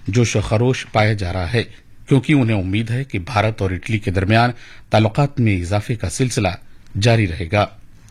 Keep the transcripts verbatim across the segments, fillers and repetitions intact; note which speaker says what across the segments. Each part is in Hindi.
Speaker 1: जोश खरोश पाया जा रहा है, क्योंकि उन्हें उम्मीद है कि भारत और इटली के दरमियान ताल्लुकात में इजाफे का सिलसिला जारी रहेगा।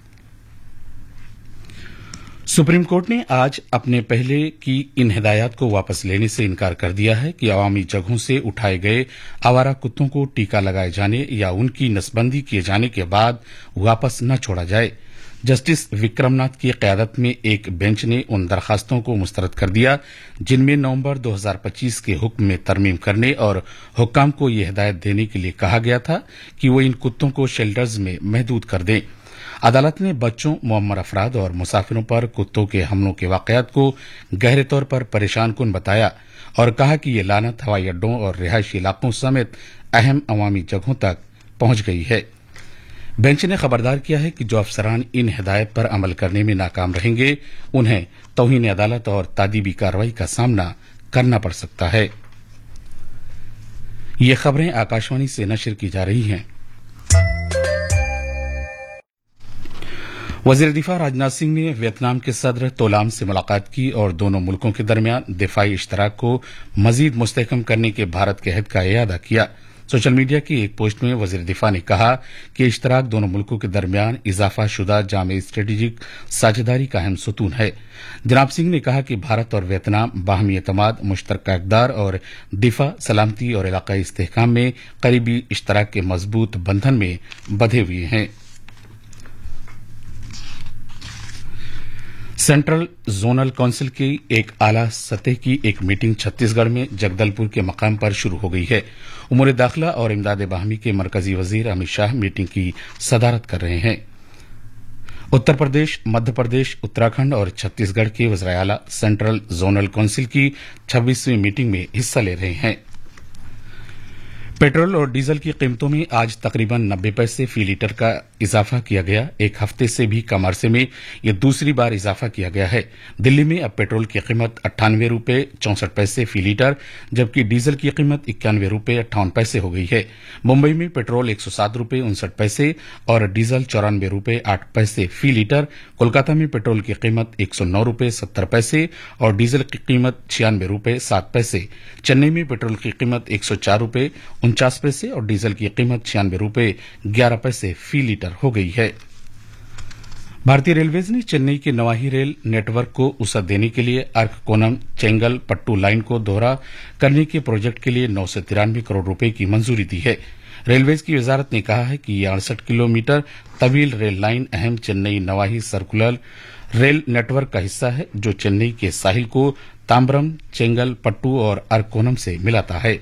Speaker 1: सुप्रीम कोर्ट ने आज अपने पहले की इन हिदायत को वापस लेने से इनकार कर दिया है कि अवामी जगहों से उठाए गए आवारा कुत्तों को टीका लगाए जाने या उनकी नसबंदी किए जाने के बाद वापस न छोड़ा जाए। जस्टिस विक्रमनाथ की क़यादत में एक बेंच ने उन दरखास्तों को मुस्तरद कर दिया जिनमें नवंबर दो हज़ार पच्चीस के हुक्म में तरमीम करने और हुक्काम को यह हिदायत देने के लिए कहा गया था कि वो इन कुत्तों को शेल्टर्स में महदूद कर दें। अदालत ने बच्चों, मुअम्मर अफराद और मुसाफिरों पर कुत्तों के हमलों के वाकयात को गहरे तौर पर परेशान कुन बताया और कहा कि ये लानत हवाई अड्डों और रिहायशी इलाकों समेत अहम अवामी जगहों तक पहुंच गई है। बेंच ने खबरदार किया है कि जो अफसरान इन हिदायत पर अमल करने में नाकाम रहेंगे उन्हें तौहीन अदालत और तादीबी कार्रवाई का सामना करना पड़ सकता है। ये खबरें आकाशवाणी से नशर की जा रही हैं। वजीर दिफा राजनाथ सिंह ने वियतनाम के सदर तोलाम से मुलाकात की और दोनों मुल्कों के दरमियान दिफाई इश्तराक को मजीद मुस्तहकम करने के भारत के अहद का इयादा किया। सोशल मीडिया की एक पोस्ट में वजीर दिफा ने कहा कि इश्तराक दोनों मुल्कों के दरमियान इजाफा शुदा जामे स्ट्रेटेजिक साझेदारी का अहम सुतून है। जनाब सिंह ने कहा कि भारत और वियतनाम बाहमी एतमाद, मुश्तरका इक़दार और दिफा, सलामती और इलाकाई इस्तेहकाम में करीबी इश्तराक के मजबूत बंधन में बंधे हुए हैं। सेंट्रल जोनल काउंसिल की एक आला सतह की एक मीटिंग छत्तीसगढ़ में जगदलपुर के मकाम पर शुरू हो गई है। उमूर दाखिला और इमदाद बाहमी के मरकजी वजीर अमित शाह मीटिंग की सदारत कर रहे हैं। उत्तर प्रदेश, मध्य प्रदेश, उत्तराखंड और छत्तीसगढ़ के वज़राए आला सेंट्रल जोनल काउंसिल की छब्बीसवीं मीटिंग में हिस्सा ले रहे हैं। पेट्रोल और डीजल की कीमतों में आज तकरीबन नब्बे पैसे फी लीटर का इजाफा किया गया। एक हफ्ते से भी कम अरसे में यह दूसरी बार इजाफा किया गया है। दिल्ली में अब पेट्रोल की कीमत अट्ठानवे रूपये चौंसठ पैसे फी लीटर, जबकि डीजल की कीमत इक्यानवे रूपये अट्ठावन पैसे हो गई है। मुंबई में पेट्रोल एक सौ सात रूपये उनसठ पैसे और डीजल चौरानवे रूपये आठ पैसे फी लीटर। कोलकाता में पेट्रोल की कीमत एक सौ नौ रूपये सत्तर पैसे और डीजल की कीमत छियानवे रूपये सात पैसे। चेन्नई में पेट्रोल की कीमत एक सौ चार रूपये उनचास पैसे और डीजल की कीमत छियानवे रूपये ग्यारह पैसे फी लीटर हो गई है। भारतीय रेलवेज ने चेन्नई के नवाही रेल नेटवर्क को वसअत देने के लिए अर्ककोनम चेंगल पट्टू लाइन को दोहरा करने के प्रोजेक्ट के लिए नौ सौ तिरानवे करोड़ रुपए की मंजूरी दी है। रेलवेज की वजारत ने कहा है कि यह अड़सठ किलोमीटर तवील रेल लाइन अहम चेन्नई नवाही सर्कुलर रेल नेटवर्क का हिस्सा है, जो चेन्नई के साहिल को ताम्बरम, चेंगल पट्टू और अर्ककोनम से मिलाता है।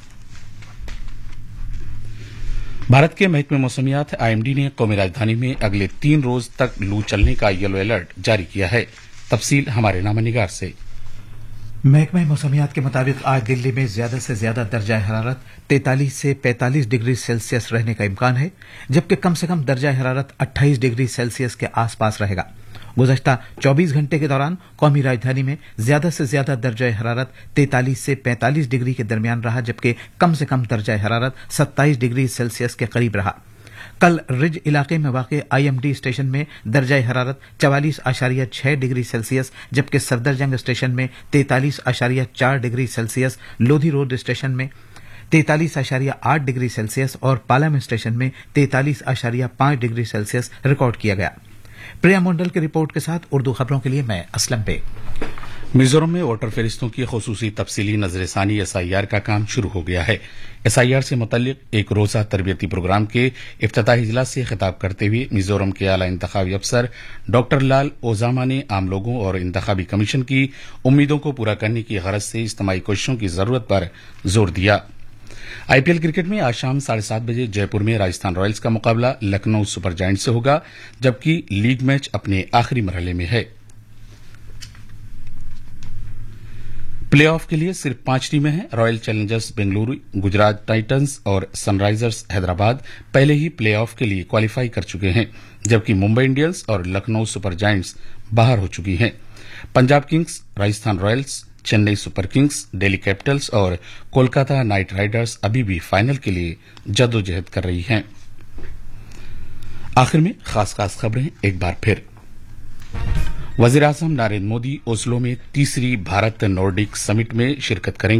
Speaker 1: भारत के महकमे मौसमियात आईएमडी ने कौमी राजधानी में अगले तीन रोज तक लू चलने का येलो अलर्ट जारी किया है। तफसील हमारे नामनिगार से।
Speaker 2: महकमा मौसमियात के मुताबिक आज दिल्ली में ज्यादा से ज्यादा दर्जा हरारत तैंतालीस से पैंतालीस डिग्री सेल्सियस रहने का इम्कान है, जबकि कम से कम दर्जा हरारत अट्ठाईस डिग्री सेल्सियस के आसपास रहेगा। गुज़श्ता चौबीस घंटे के दौरान कौमी राजधानी में ज्यादा से ज्यादा दर्जा हरारत तैंतालीस से पैंतालीस डिग्री के दरमियान रहा, जबकि कम से कम दर्जा हरारत सत्ताईस डिग्री सेल्सियस के करीब रहा। कल रिज इलाके में वाक़ आईएमडी स्टेशन में दर्जा हरारत चवालीस आशारिया छह डिग्री सेल्सियस, जबकि सफदरजंग स्टेशन में तैंतालीस आशारिया चार degree Celsius, Lodhi road station में तैंतालीस आशारिया आठ डिग्री सेल्सियस और पालम स्टेशन में तैंतालीस आशारिया पांच डिग्री सेल्सियस रिकॉर्ड किया गया। प्रिया मंडल की रिपोर्ट के साथ उर्दू खबरों के लिए मैं असलम पे।
Speaker 1: मिजोरम में वोटर फहरिस्तों की खुसूसी तफसीली नजरसानी एसआईआर का काम शुरू हो गया है। एसआईआर से मुतल्लिक एक रोजा तरबियती प्रोग्राम के इफ्तिताही इजलास से खिताब करते हुए मिजोरम के आला इंतखाबी अफसर डॉक्टर लाल ओजामा ने आम लोगों और इंतखाबी कमीशन की उम्मीदों को पूरा करने की गरज से इज्तिमाई कोशिशों की जरूरत पर जोर दिया। आईपीएल क्रिकेट में आज शाम साढ़े सात बजे जयपुर में राजस्थान रॉयल्स का मुकाबला लखनऊ सुपर जायंट्स से होगा, जबकि लीग मैच अपने आखिरी मरहले में है। प्लेऑफ के लिए सिर्फ पांच टीमें हैं। Royal Challengers Bengaluru, Gujarat Titans और सनराइजर्स हैदराबाद पहले ही प्लेऑफ के लिए क्वालिफाई कर चुके हैं, जबकि मुंबई इंडियंस और लखनऊ सुपर जायंट्स बाहर हो चुकी हैं। Punjab Kings, Rajasthan Royals, Chennai super Kings, Delhi Capitals और कोलकाता नाइट राइडर्स अभी भी फाइनल के लिए जद्दोजहद कर रही हैं। आखिर में खास खास खबरें एक बार फिर। वजीर आजम नरेंद्र मोदी ओस्लो में तीसरी भारत नॉर्डिक समिट में शिरकत करेंगे।